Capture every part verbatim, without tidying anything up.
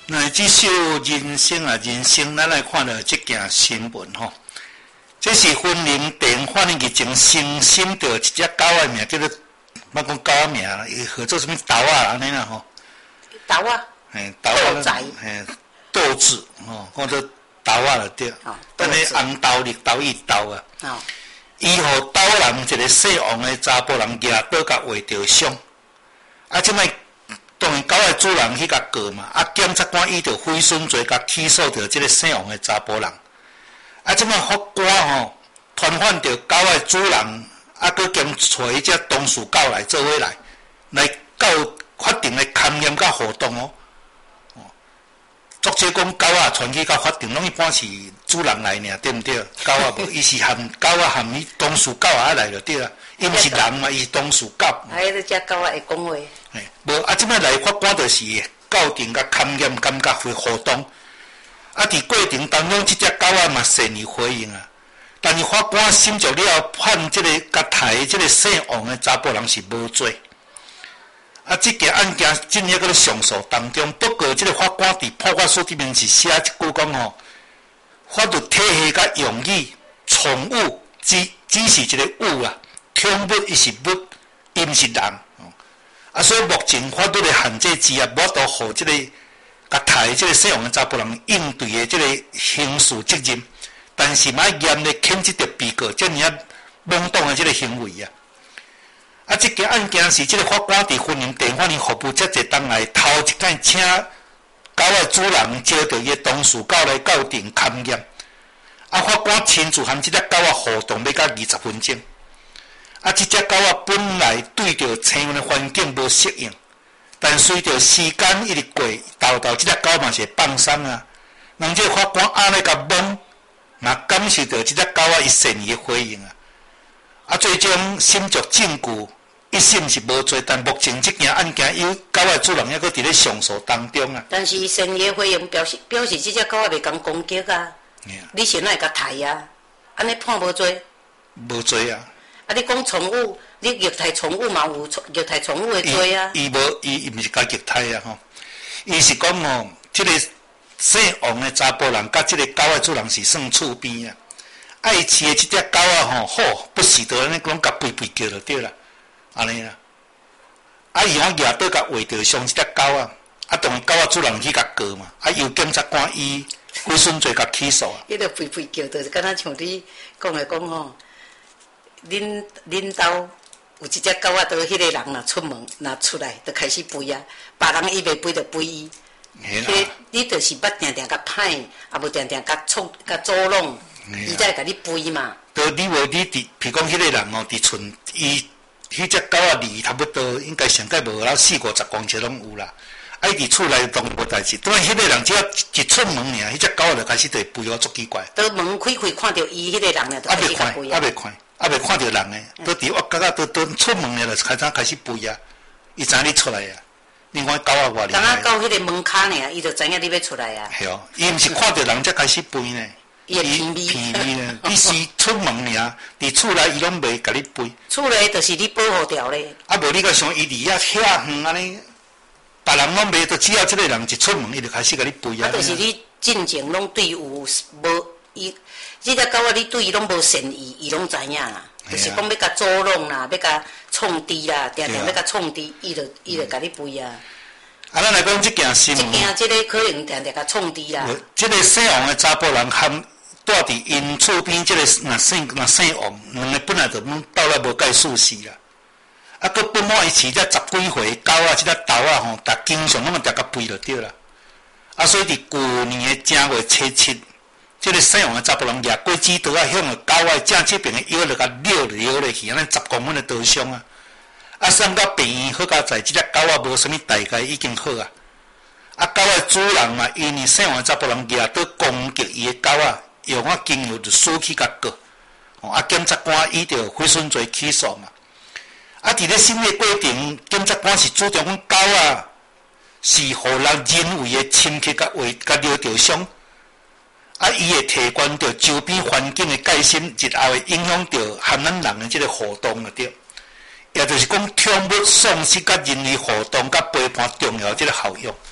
那这首人生啊，人生咱来看到这件新闻吼，这是婚姻电反映疫情新新着一只狗的名，叫做莫讲狗名，伊号做什么豆啊安尼啦吼。 豆啊。 嘿，豆啊。嘿，豆子吼，讲做豆啊就对。哦。等于红豆、绿豆、伊豆啊。哦。伊互斗人一个姓王的查甫人举倒甲画着伤，啊，即摆当然狗的主人去甲告嘛，啊，检察官依着毁损罪甲起诉着即个姓王的查甫人，啊，即摆法官吼传唤着狗的主人，啊，佮兼找伊只当事狗来做伙来，来到法庭来勘验甲互动哦。作者讲狗啊，传去到法庭，拢一般是主人来尔，对毋对？狗啊无，伊是含狗啊含伊当事狗啊来就对啦，伊毋是人嘛，伊是当事狗。 啊，迄个只狗啊会讲话。 嘿，无啊，即摆来法官就是校定甲勘验感觉会互动，啊，伫过程当中，即只狗啊嘛善于回应啊，但是法官审着了判即个甲杀即个姓王的查甫人是无罪。啊，即件案件进入个上诉当中，不过即个法官伫判决书顶面是写一句讲吼，法律体系甲用语，宠物只只是一个物啊，宠物伊是物，伊毋是人。啊，所以目前法律的限制之下，无法度互即个甲杀即个姓王的查甫人应对的即个刑事责任，但是嘛严厉谴责着被告遮尔啊懵懂的即个行为啊。啊，这件案件是这个法官伫婚姻电话里服务遮侪当来头一间请狗的主人招着伊的当事狗来校定勘验。啊，法官亲自含这只狗啊互动要到二十分钟。啊，这只狗啊本来对着青云的环境无适应，但随着时间一直过，豆豆这只狗嘛是放松啊。人这法官安尼甲问，嘛感受到这只狗啊伊善意的回应啊。啊，最终审着证据，一审是无罪，但目前这件案件有狗的主人还阁伫咧上诉当中啊。 但是善意回应表示表示，这只狗啊袂讲攻击啊，你是哪会甲杀啊？安尼判无罪？ 无罪啊！ 啊，你讲宠物，你虐待宠物嘛有虐待宠物的罪啊？ 伊无，伊伊毋是甲虐待啊吼，伊是讲吼，即、这个姓王的查甫人甲即个狗的主人是算厝边啊。爱饲的即只狗啊，吼好不时就安尼讲，甲吠吠叫就对啦，安尼啦。啊，伊往举倒甲画着伤即只狗啊，啊，当狗啊主人去甲告嘛，啊，由检察官以毁损罪甲起诉啊。 迄个吠吠叫，就是敢若像你讲的讲吼，恁恁兜有一只狗啊，倒迄个人若出门，若出来，就开始吠啊，别人伊袂吠就吠伊。迄你就是捌定定甲歹，也无定定甲冲甲阻弄。伊才会甲你吠嘛。 都你无你伫，譬如讲迄个人哦，伫厝伊迄只狗啊，离差不多应该上届无啦四五十公尺拢有啦。啊，伊伫厝内当无代志，当然迄个人只要一出门尔，迄只狗就开始就吠哦，足奇怪。 都门开开看到伊迄个人了，就开始甲吠啊。啊，未看，啊未看到人诶，都伫我感觉都都出门了，就开始开始吠啊。伊知影你出来啊。另外狗啊，外里。 刚刚到迄个门骹尔，伊就知影你要出来啊。 系哦，伊毋是看到人才开始吠呢。 伊会偏味， 偏味呢。你是出门尔，伫厝内伊拢袂甲你吠。 厝内就是你保护掉咧。 啊，无你个想伊伫遐遐远安尼，别人拢袂，就只要即个人一出门，伊就开始甲你吠啊。 啊，就是你进前拢对有无伊，即只狗啊，你对伊拢无善意，伊拢知影啦。就是讲要甲捉弄啦，要甲创治啦，定定要甲创治，伊就伊就甲你吠啊。 啊，咱来讲即件新闻。 即件即个可能定定甲创治啦。 即个姓王的查甫人含住伫因厝边，即个若姓若姓王，两个本来就斗来无介舒适啦。啊，佮本满伊饲只十几岁狗啊，即只豆啊吼，逐经常拢逐甲吠就对啦。啊，所以伫旧年的正月初七，即个姓王的查甫人举果子刀啊，向个狗啊正这边的腰就甲撩撩落去，安尼十公分的刀伤啊。啊，送到病院好佳在，即只狗啊无啥物大概已经好啊。啊，狗的主人嘛，因为姓王的查甫人举刀攻击伊的狗啊，用啊经由律师去甲告，啊，检察官依着毁损罪起诉嘛。啊，伫咧审理过程，检察官是主张讲狗啊是互人人为的侵袭甲为甲撩着伤。啊，伊会提悬着周边环境的改善，日后会影响着和咱人的即个互动啊，对。也就是讲，宠物丧失甲人类互动甲陪伴重要即个效用。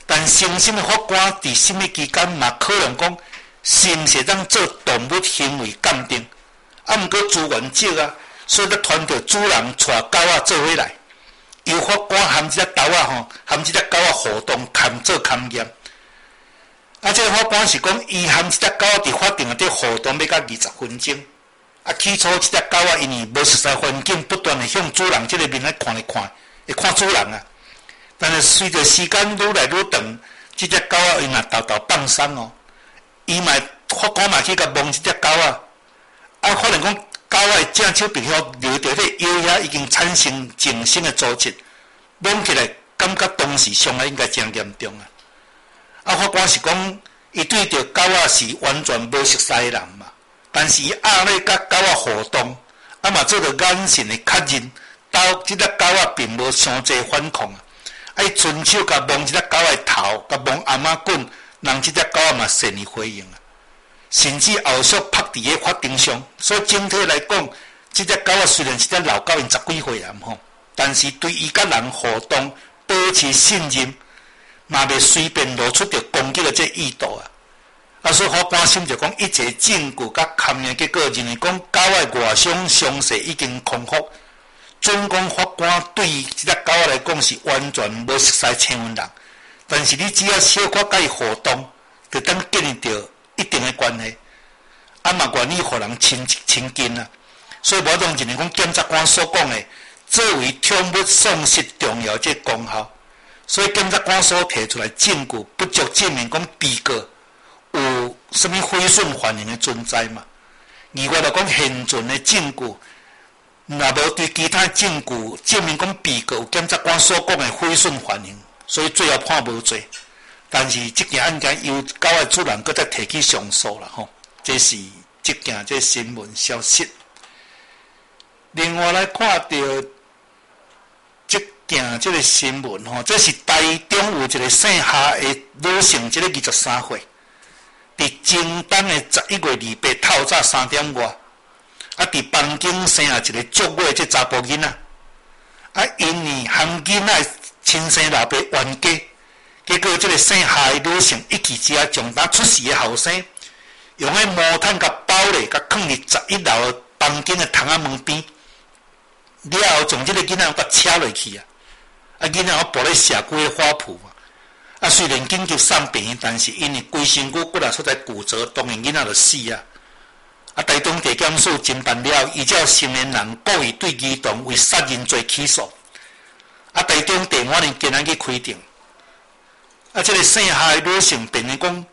但诚心的法官伫什么期间嘛考量讲，是毋是当做动物行为鉴定？啊，毋过资源少啊，所以才传着主人带狗仔做伙来，由法官含即只狗仔吼，含即只狗仔互动勘做勘验。啊，这个法官是讲，伊含即只狗仔伫法庭内底互动要到二十分钟。啊，起初即只狗仔因为无熟悉环境，不断的向主人即个面来看来看，会看主人啊。但是随着时间愈来愈长，即只狗仔伊嘛豆豆放松哦，伊嘛法官嘛去甲摸即只狗仔。啊，可能讲狗仔正手皮肤流着迄个药液已经产生静心的组织，摸起来感觉当时伤害应该真严重啊！啊，法官是讲，伊对着狗仔是完全无熟悉的人嘛，但是伊压咧甲狗仔互动，啊嘛做着眼神的确认，到即只狗仔并无伤济反抗啊！啊，伊伸手甲摸即只狗仔头，甲摸阿妈棍，让即只狗仔嘛善意回应啊！甚至后续拍伫个法庭上，所以整体来讲，即只狗仔虽然是只老狗，因十几岁啊吼，但是对伊甲人互动保持信任，嘛袂随便露出着攻击的这意图啊！啊，所以法官审就讲，一切证据甲勘验结果认为讲，狗仔外伤伤势已经康复。准讲法官对即只狗仔来讲是完全无熟悉青云人，但是你只要小可甲伊互动，就当建立着一定的关系，啊嘛愿意互人亲亲近啊。所以无当认为讲检察官所讲的作为宠物丧失重要这功效，所以检察官所提出来证据不足证明讲被告有什么毁损犯人的存在嘛。而我就讲现存的证据，若无对其他证据证明讲被告有检察官所讲的毁损犯人，所以最后判无罪。但是这件案件由狗仔主人搁再提起上诉了吼，这是这件这新闻消息。另外来看到这件这个新闻吼，这是台中有一个姓夏的女性，这个二十三岁，伫前冬的十一月二八透早三点外，啊，伫房间生下一个足月这查甫囡仔，啊，因为含囡仔亲生老爸冤家。结果，这个姓夏的女性一气之下，将当出事的后生用迄毛毯甲包咧，甲放伫十一楼的房间的窗仔门边，了后将这个囡仔甲扯落去啊！啊，囡仔我抱咧社区的花圃嘛，啊，虽然紧急送病院，但是因为规身躯骨力所在骨折，当然囡仔就死啊！啊，台中地检署侦办了，依照成年人故意对儿童为杀人罪起诉。啊，台中地法院今仔日开庭。啊，这个姓夏的女性辩论讲，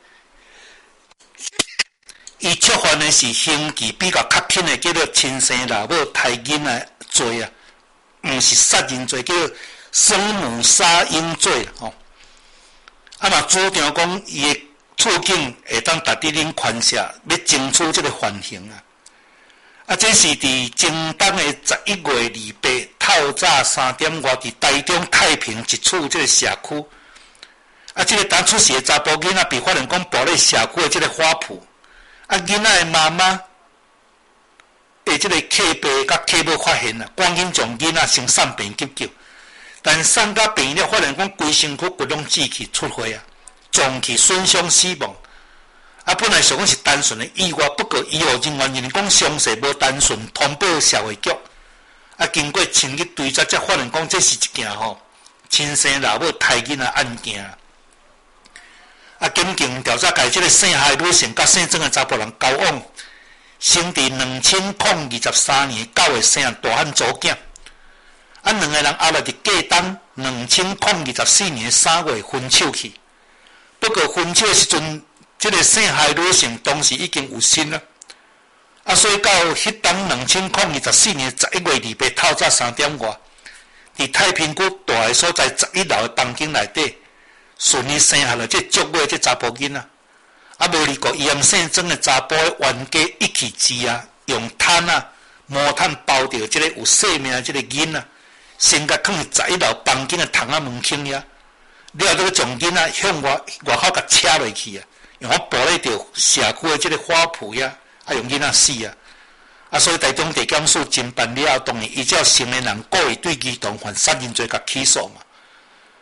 伊触犯的是刑期比较较轻的，叫做亲生老母杀囡仔罪啊，毋是杀人罪，叫做生母杀婴罪吼。啊嘛，主张讲伊的处境会当达到恁宽赦，要争取这个缓刑啊。啊，这是伫前冬的十一月二八透早三点外，伫台中太平一处这个社区。啊，这个当出事的查甫囡仔被发现讲抱咧社区的这个花圃，啊，囡仔的妈妈诶，这个客爸甲客母发现啦，赶紧将囡仔先送病急救，但送到病院了，发现讲规身躯骨拢锯去出血啊，脏器损伤死亡。啊，本来想讲是单纯的意外，不过医护人员认为讲伤势无单纯，通报社会局。啊，经过深入追查，才发现讲这是一件吼亲生老母杀囡仔案件。啊，检警调查界即个姓夏女性甲姓曾的查甫人交往，生伫两千零二十三年九月生大汉祖囝。啊，两个人后来伫过冬两千零二十四年三月分手去。不过分手的时阵，即、这个姓夏女性当时已经有身了。啊，所以到迄当两千零二十四年十一月二八透早三点外，伫太平区大个所在十一楼的房间内底。顺利生下了这足月这查甫囡仔，啊，无离过伊含姓曾的查甫的冤家一气之下，用毯啊、毛毯包着这个有生命的这个囡仔，先甲放十一楼房间的窗仔门口呀，了后，这个将囡仔向外外口甲扯落去啊，用我抱咧着社区的这个花圃呀，啊，用囡仔死啊，啊，所以台中地检署侦办了后，当然依照成年人故意对儿童犯杀人罪甲起诉嘛。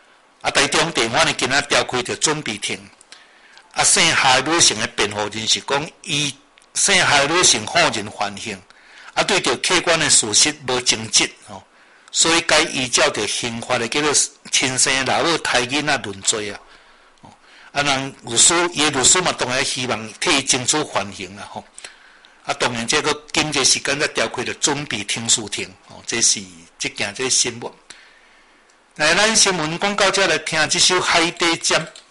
啊，台中地方呢，今仔召开着准备庭。啊，姓夏女性的辩护人是讲，伊姓夏女性放任犯行，啊，对着客观的事实无证据哦，所以该依照着刑法的叫做亲生老母胎囡仔论罪啊。啊，人律师，伊律师嘛，当然希望替伊争取缓刑啦吼。啊，当然这个经济时间才召开着准备听诉庭哦，这是即件这新闻。来，咱新闻广告再来听这首《海底针》。